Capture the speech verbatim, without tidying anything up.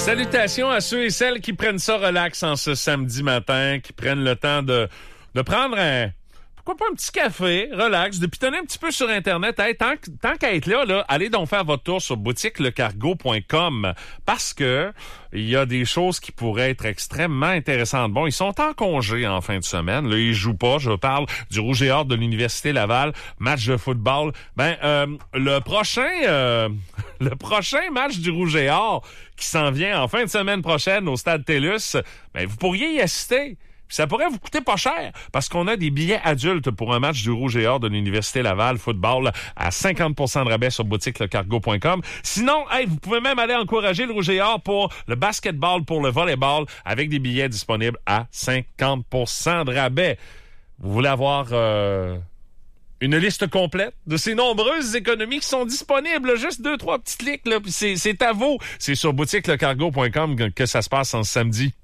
Salutations à ceux et celles qui prennent ça relax en ce samedi matin, qui prennent le temps de, de prendre un... Pourquoi pas un petit café, relax, de pitonner un petit peu sur Internet. Hey, tant, tant qu'à être là, là, allez donc faire votre tour sur boutique le cargo point com parce que il y a des choses qui pourraient être extrêmement intéressantes. Bon, ils sont en congé en fin de semaine. Là, ils jouent pas. Je parle du Rouge et Or de l'Université Laval, match de football. Ben, euh, le prochain, euh, le prochain match du Rouge et Or qui s'en vient en fin de semaine prochaine au Stade TELUS, ben, vous pourriez y assister. Ça pourrait vous coûter pas cher parce qu'on a des billets adultes pour un match du Rouge et Or de l'Université Laval football à cinquante pour cent de rabais sur boutique le cargo point com. Sinon, hey, vous pouvez même aller encourager le Rouge et Or pour le basketball, pour le volleyball avec des billets disponibles à cinquante pour cent de rabais. Vous voulez avoir euh, une liste complète de ces nombreuses économies qui sont disponibles, juste deux, trois petits clics, là, puis c'est, c'est à vous. C'est sur boutique le cargo point com que ça se passe en samedi.